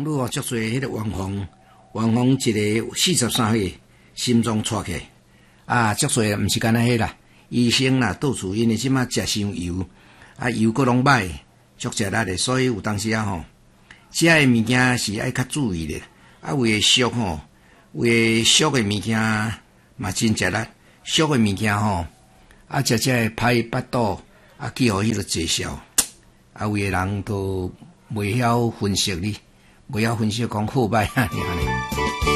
网络足侪迄个网红一个43岁心脏错起，足侪毋是干那迄啦，医生啦到处因为即马食伤油，油阁拢歹，足食力的，所以有当时食的物件是爱较注意的，为俗为俗的物件嘛真食力，俗的物件食歹腹肚，去互迄个坐销，有的人都袂晓分析哩。不要分析讲好歹安尼。